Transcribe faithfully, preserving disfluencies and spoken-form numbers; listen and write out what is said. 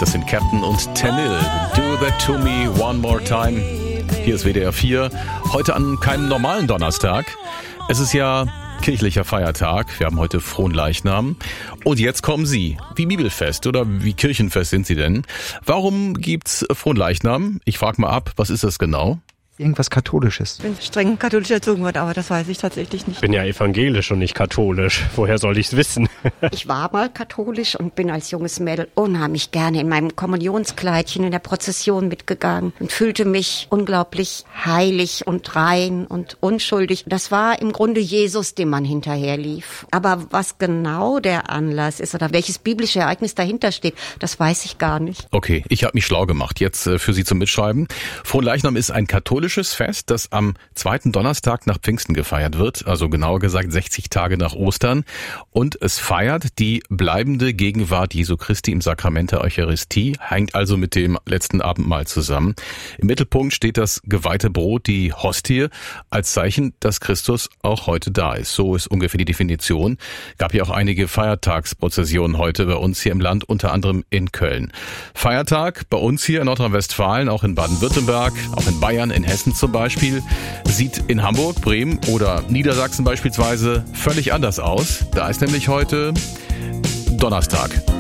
Das sind Captain und Tanil. Do that to me one more time. Hier ist W D R vier. Heute an keinem normalen Donnerstag. Es ist ja kirchlicher Feiertag. Wir haben heute Fronleichnam. Und jetzt kommen Sie. Wie Bibelfest oder wie kirchenfest sind Sie denn? Warum gibt's Fronleichnam? Ich frage mal ab, was ist das genau? Irgendwas Katholisches. Ich bin streng katholisch erzogen worden, aber das weiß ich tatsächlich nicht. Ich bin ja evangelisch und nicht katholisch. Woher soll ich's wissen? Ich war mal katholisch und bin als junges Mädel unheimlich gerne in meinem Kommunionskleidchen in der Prozession mitgegangen und fühlte mich unglaublich heilig und rein und unschuldig. Das war im Grunde Jesus, dem man hinterherlief. Aber was genau der Anlass ist oder welches biblische Ereignis dahinter steht, das weiß ich gar nicht. Okay, ich habe mich schlau gemacht. Jetzt äh, für Sie zum Mitschreiben. Fronleichnam ist ein katholisches Fest, das am zweiten Donnerstag nach Pfingsten gefeiert wird, also genauer gesagt sechzig Tage nach Ostern. Und es feiert die bleibende Gegenwart Jesu Christi im Sakrament der Eucharistie, hängt also mit dem letzten Abendmahl zusammen. Im Mittelpunkt steht das geweihte Brot, die Hostie, als Zeichen, dass Christus auch heute da ist. So ist ungefähr die Definition. Gab ja auch einige Feiertagsprozessionen heute bei uns hier im Land, unter anderem in Köln. Feiertag bei uns hier in Nordrhein-Westfalen, auch in Baden-Württemberg, auch in Bayern, in Hessen zum Beispiel, sieht in Hamburg, Bremen oder Niedersachsen beispielsweise völlig anders aus. Da ist nämlich heute Donnerstag.